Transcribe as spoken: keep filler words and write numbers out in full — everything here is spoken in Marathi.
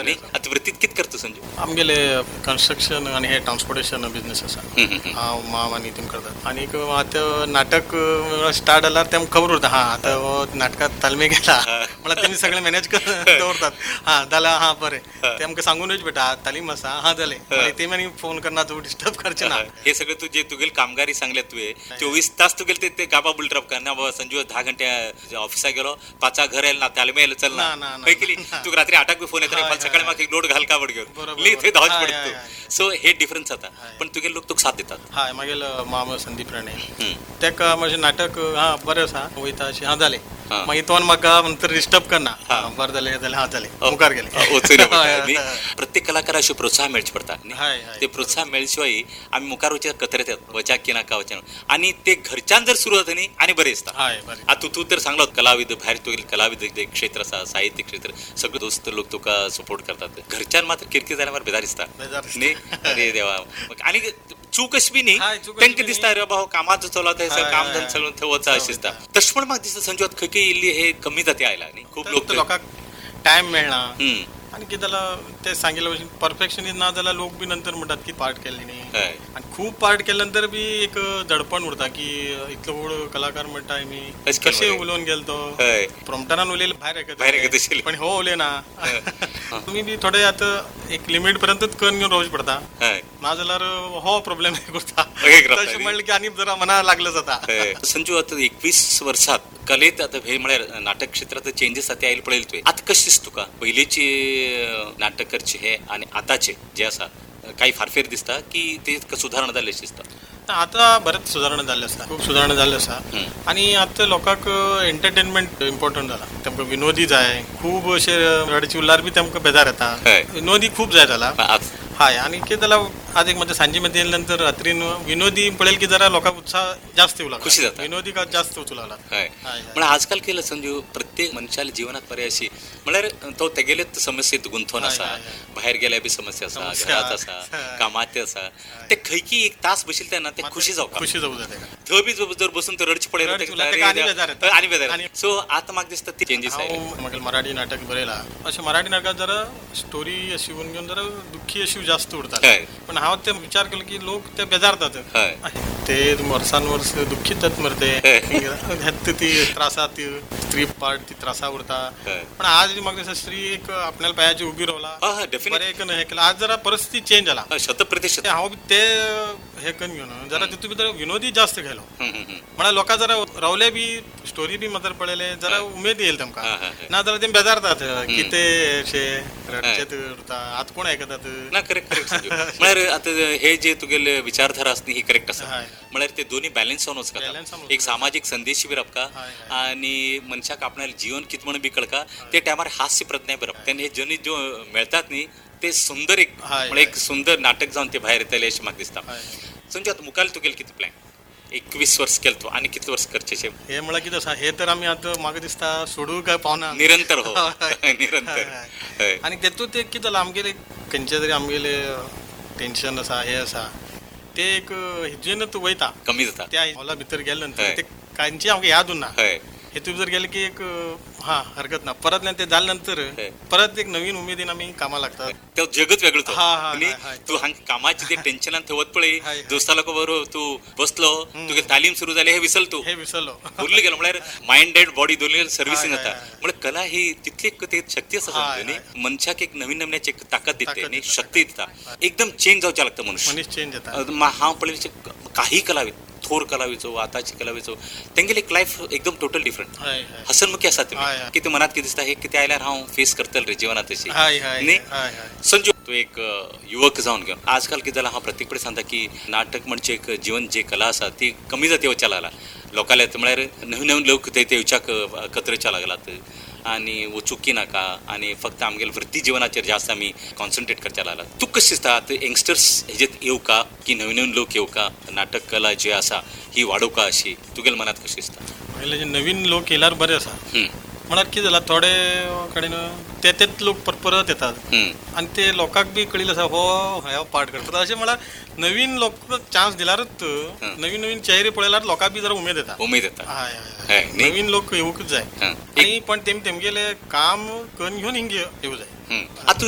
न्ही आता वृत्तीत कित करता संजू आमगेले कन्स्ट्रक्शन आणि हे ट्रान्सपोर्टेशन बिझनेस आसा हांव माम आनी तेम करतात आनीक आतां नाटक स्टार्ट जाल्यार तेमकां खबर उरता हा आतां हो नाटकांत तालमी गेला म्हळ्यार तेमी सगळे मॅनेज करून दवरतात हा जाल्यार हा बरें तेमकां सांगून वयचें पडटा तालीम आसा हा जालें तेमी आनी फोन करना तूं डिस्टर्ब करचें ना हे सगळं तू जे तुगेले कामगारी सांगले तुवें चोवीस तास तुगेले ते गाबा बुलट्रप करना बाबा संजू धा घंटे ऑफिसाक गेलो पांचा घर येयला ना तालमी येयला चल ना खंय केली तुका रात्री आठाक बी फोन येता सकाळी म्हाका एक लोड घाल काबड घेवन ली थंय धांवच पडटा सो हे डिफरन्स जाता पण तुगेले लोक तुका साथ दितात हय मागेलो माम संदीप राणे तेका म्हजें नाटक हा बरें आसा वयता अशें हा जालें मागीर तो म्हाका नंतर डिस्टर्ब करना बरें जालें जाल्यार हा जालें मुखार गेलें प्रत्येक कलाकारा अशें प्रोत्साहन मेळचें पडटा ते प्रोत्साहन मेळ्ळे शिवाय आमी मुखार वचचे कतरेत येतात वचाक की नाका वचना आनी ते घरच्यान जर सुरू जाता न्ही आनी बरें दिसता आतां तूं तर सांगलो कलाविद भायर तुगेलें कलाविद क्षेत्र आसा साहित्य क्षेत्र सगळे दोस्त लोक तुका सपोर्ट करतात घरच्यान मात्र किरकिर जाल्यार मार बेजार दिसता न्ही अरे देवा आनी चूक अशी बी न्ही तांकां दिसता अरे बाबा कामाचो चलो थंय काम धंदो सगळें थंय वचा अशें दिसता तशें पण म्हाका दिसता संजू खंय खंय इल्ली हे कमी जाती आयला न्ही खूब लोक लोकांक टायम मेळना आनी कितें जालां ते सांगिल्ले भशेन परफेक्शन ना जाल्यार लोक बी नंतर म्हणटात की पार्ट केल्ली न्ही आनी खूब पार्ट केले नंतर बी एक दडपण उरता की इतलो व्हड कलाकार म्हणटा आमी कशें उलोवन गेलो तो प्रॉम्प्टरान उलयले भायर आयकता पण हो उलयना तुमी बी थोडे आतां एक लिमीट पर्यंतच करून घेवन रावचें पडटा ना जाल्यार हो प्रॉब्लेम करता तशें म्हणलें की आनी जरा मना लागलं जाता संजू आतां एकवीस वर्सात कलेत आता हे म्हळ्यार नाटक क्षेत्रात चेंजीस आतां आयले पळयले तुवें आतां कशें दिसता तुका पयलींची नाटककारचे हे आनी आतांचे जे आसा काही फारफेर दिसता की ते सुधारणा जाल्ली अशी दिसता आतां बरेंच सुदारणा जाल्ले आसा खूब सुदारणा जाल्ले आसा आनी आतां लोकांक एंटरटेनमेंट इम्पॉर्टंट जाला तेमकां विनोदी जाय खूब अशे रडची उल्लार बी तेमकां बेजार येता विनोदी खूब जाय जाला हय आनी कितें जालां आज एक म्हणजे सांजे मध्ये येयले नंतर रात्रीन विनोदी पळयले की जरा लोकांक उत्साह जास्त येऊ लागला खुशी जाता विनोदी का जास्त वचू लागला म्हणजे आजकाल केलं संजू प्रत्येक मनशाल्या जिवनात पर्याय अशी म्हळ्यार तो तेगेलेच समस्येत गुंथून आसा भायर गेल्या बी समस्या आसा घरात आसा कामात आसा ते खंय की एक तास बशिल्ले तेन्ना ते खुशी जावं खुशी जावं जाता थंय बी जर बसून तर रडची पळयले आनी बेजार सो आतां म्हाका दिसता ती चेंजीस म्हाका मराठी नाटक बरयला अशें मराठी नाटकात जरा स्टोरी अशी घेवन जरा दुख्खी अशी जास्त उरता पण हांव ते विचार केलो की लोक ते बेजारतात ते वर्सान वर्स दुःखीतात मरते ती त्रासात स्त्री पार्ट ती त्रासा उरता पण आज म्हाका दिसता स्त्री एक आपल्या पायाची उगी रावला बरें एक हे केलं आज जरा परिस्थिती चेंज जाला शत प्रतिशत हांव ते हे करून घेवन जरा तितून भितर विनोदी जास्त घालो म्हळ्यार लोकां जरा रावले बी स्टोरी बी मात्र पळयले जरा उमेद येईल तेमकां ना जाल्यार ते बेजारतात कितें अशें रडचेत उरता आतां कोण आयकतात ना करेक्ट करेक्ट म्हळ्यार आतां हे जे तुगेले विचारधारा आसा ही करेक्ट आसा म्हळ्यार ते दोन्ही बॅलन्स जावन वचता एक सामाजिक संदेश बी रपका आनी मनशाक आपणालें जीवन कितें म्हणून बी कळका ते टायमार हास्य प्रज्ञा बी रपता तेन्ना हे जनी ज्यो मेळटात न्ही ते सुंदर एक म्हळ्यार एक सुंदर नाटक जावन ते भायर येतले अशें म्हाका दिसता संजू आतां मुखार तुगेलें कितें प्लॅन एकवीस वर्स केलो तूं आनी कितले वर्स करचेशें हे म्हळ्यार कितें आसा हे तर आमी आतां म्हाका दिसता सोडूंक काय पावना निरंतर हो निरंतर आनी तेतूंत एक कितें जालां आमगेले खंयचे तरी आमगेले टेन्शन आसा हे आसा ते एक हिजेनूच वयता कमी जाता त्या हॉला भितर गेले नंतर ते कांयची आमकां याद उरना हेतून जर गेले की एक हा हरकत ना परत ते जाले नंतर परत एक नवीन उमेदीन आमी कामां लागतात तो जगत वेगळो तो तूं हांगा कामाची ते टेन्शनान थंय वत पळय दोस्ता लोक बरोबर तूं बसलो तुगे तालीम सुरू जाली हे विसरलो तूं हे विसरलो उरले गेलो म्हळ्यार मायंड एंड बॉडी दोनूय सर्विसींग जाता म्हळ्यार कला ही तितली एक शक्ती आसा न्ही मनशाक एक नवीन नवन्याची ताकद दिते न्ही शक्ती दिता एकदम चेंज जावचें लागता मनुष्य मनीस चेंज जाता हांव पळयले काही कलाविद थोर कलाविचो आतांची कलाविचो तेंगेली एक लायफ एकदम टोटल डिफरंट हसनमुखी आसा ते कितें मनात कितें दिसता हे कितें आयल्यार हांव फेस करतलो रे जिवनांत अशी न्ही संजू तूं एक युवक जावन घेवन आजकाल कितें जालां हांव प्रत्येक कडेन सांगता की नाटक म्हणजे एक जीवन जी कला आसा ती कमी जाती वचच्या लागला लोकांले म्हळ्यार नवीन नवीन लोक थंय ते येवच्याक कचरेच्या लागलात आनी वचूंकी नाका आनी फक्त आमगेल्या वृत्ती जिवनाचेर जास्त आमी कॉन्सन्ट्रेट करच्या लागला तूं कशें दिसता यंगस्टर्स हेजेर येवका की नवीन नवीन लोक येवका नाटक कला जी आसा ही वाडोवका अशी तुगेल्या मनात कशें दिसता नवीन लोक येयल्यार बरें आसा म्हळ्यार कितें जालां थोडे कडेन ते तेच लोक परत येतात आनी ते लोकांक बी कळिल्लें आसा हो ह्या पार्ट करतात अशें म्हळ्यार नवीन लोक चान्स दिल्यारूच नवीन नवीन चेहरे पळयल्यार लोकांक बी जरा उमेद येता उमेद येता हय नवीन लोक येवूंकच जाय आनी पण तेमी तेमगेलें काम करून घेवन हिंगा येवं जाय